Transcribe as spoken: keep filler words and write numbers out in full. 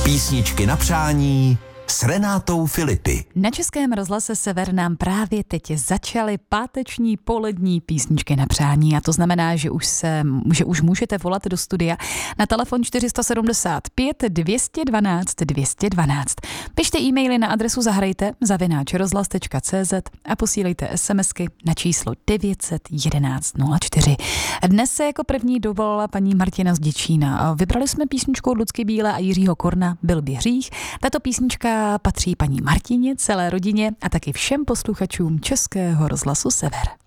Písničky na přání s Renátou Filipy. Na Českém rozhlase Sever nám právě teď začaly páteční polední písničky na přání a to znamená, že už, se, že už můžete volat do studia na telefon čtyři sedmdesát pět dvě jedna dva dvě jedna dva. Pište e-maily na adresu zahrajte zavináč rozhlas tečka cé zet a posílejte SMSky na číslo devět jedna jedna nula čtyři. Dnes se jako první dovolala paní Martina z Děčína. Vybrali jsme písničku od Lucky Bíle a Jiřího Korna Byl by hřích. Tato písnička patří paní Martině, celé rodině a taky všem posluchačům Českého rozhlasu Sever.